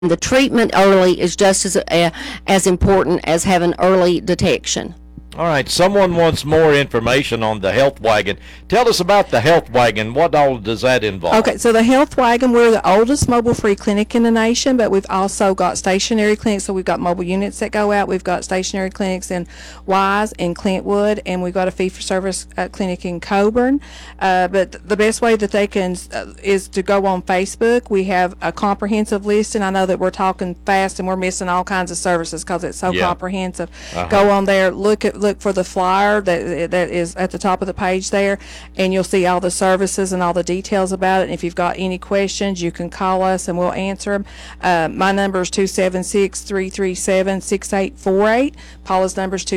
the treatment early is just as important as having early detection. All right, someone wants more information on the Health Wagon. Tell us about the Health Wagon. What all does that involve? Okay, so the Health Wagon, we're the oldest mobile-free clinic in the nation, but we've also got stationary clinics, so we've got mobile units that go out. We've got stationary clinics in Wise and Clintwood, and we've got a fee-for-service clinic in Coburn. But the best way that they can is to go on Facebook. We have a comprehensive list, and I know that we're talking fast and we're missing all kinds of services because it's so comprehensive. Go on there, look for the flyer that is at the top of the page there, and you'll see all the services and all the details about it. And if you've got any questions, you can call us and we'll answer them. My number is 276-337-6848. Paula's number is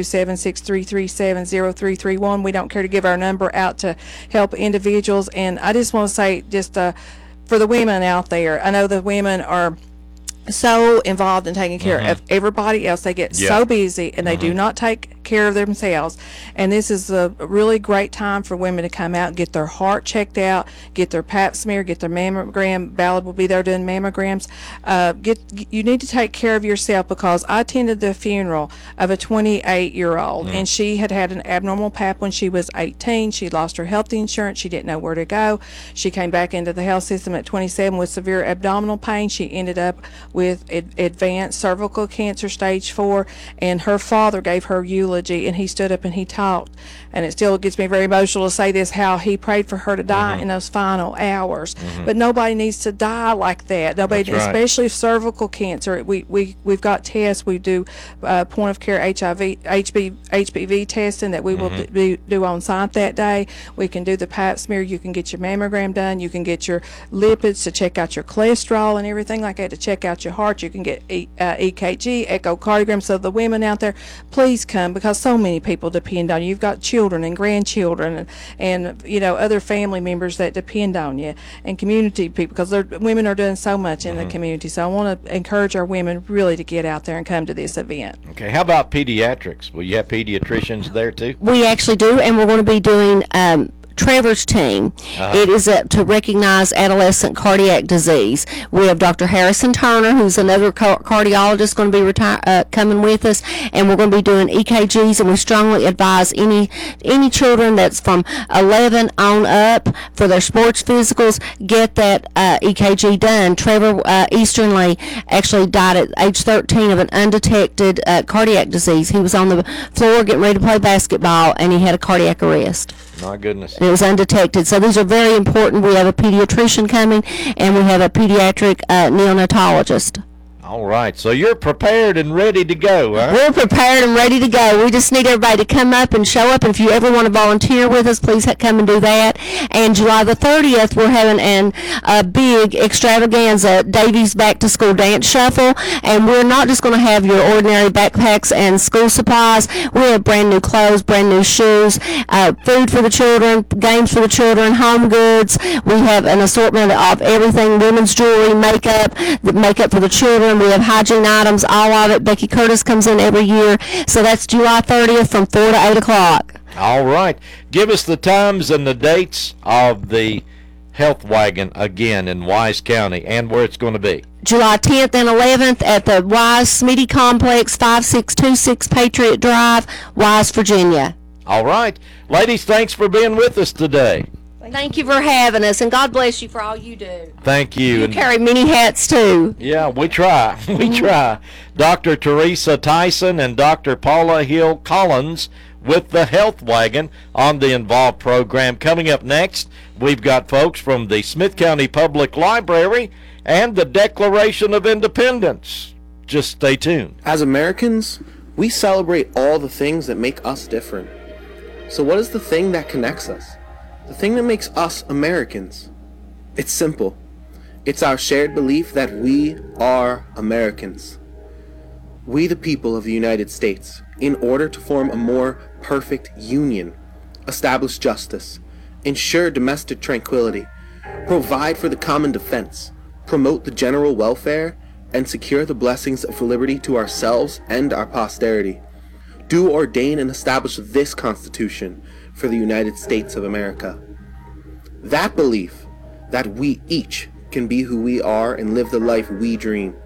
276-337-0331. We don't care to give our number out to help individuals. And I just want to say, for the women out there, I know the women are so involved in taking care of everybody else. They get so busy and they do not take care of themselves, and this is a really great time for women to come out and get their heart checked out, get their pap smear, get their mammogram. Ballard will be there doing mammograms. You need to take care of yourself, because I attended the funeral of a 28-year-old and she had an abnormal pap when she was 18. She lost her health insurance. She didn't know where to go. She came back into the health system at 27 with severe abdominal pain. She ended up with advanced cervical cancer stage 4, and her father gave her eulogy, and he stood up and he talked, and it still gets me very emotional to say this, how he prayed for her to die in those final hours. But nobody needs to die like that. Nobody, especially cervical cancer. We've got tests. We do point of care HPV testing that we will do on site that day. We can do the pap smear. You can get your mammogram done. You can get your lipids to check out your cholesterol and everything like that, to check out your heart. You can get EKG, echocardiogram. So the women out there, please come, because so many people depend on you. You've got children and grandchildren and other family members that depend on you, and community people, because women are doing so much in the community. So I want to encourage our women really to get out there and come to this event. Okay, how about pediatrics? Will you have pediatricians there too? We actually do, and we're going to be doing Trevor's team. It is to recognize adolescent cardiac disease. We have Dr. Harrison Turner, who's another cardiologist, going to be coming with us, and we're going to be doing EKGs, and we strongly advise any children that's from 11 on up for their sports physicals, get that EKG done. Trevor Easternly actually died at age 13 of an undetected cardiac disease. He was on the floor getting ready to play basketball, and he had a cardiac arrest. My goodness. It was undetected. So these are very important. We have a pediatrician coming, and we have a pediatric neonatologist. All right, so you're prepared and ready to go, huh? We're prepared and ready to go. We just need everybody to come up and show up. And if you ever want to volunteer with us, please come and do that. And July the 30th, we're having a big extravaganza, Davies Back to School Dance Shuffle. And we're not just going to have your ordinary backpacks and school supplies. We have brand new clothes, brand new shoes, food for the children, games for the children, home goods. We have an assortment of everything, women's jewelry, makeup for the children. We have hygiene items, all of it. Becky Curtis comes in every year. So that's July 30th from 4 to 8 o'clock. All right. Give us the times and the dates of the Health Wagon again in Wise County and where it's going to be. July 10th and 11th at the Wise Smitty Complex, 5626 Patriot Drive, Wise, Virginia. All right. Ladies, thanks for being with us today. Thank you for having us, and God bless you for all you do. Thank you. You carry many hats, too. Yeah, we try. We try. Dr. Teresa Tyson and Dr. Paula Hill Collins with the Health Wagon on the Involved program. Coming up next, we've got folks from the Smith County Public Library and the Declaration of Independence. Just stay tuned. As Americans, we celebrate all the things that make us different. So what is the thing that connects us? The thing that makes us Americans? It's simple. It's our shared belief that we are Americans. We, the people of the United States, in order to form a more perfect union, establish justice, ensure domestic tranquility, provide for the common defense, promote the general welfare, and secure the blessings of liberty to ourselves and our posterity, do ordain and establish this Constitution for the United States of America. That belief that we each can be who we are and live the life we dream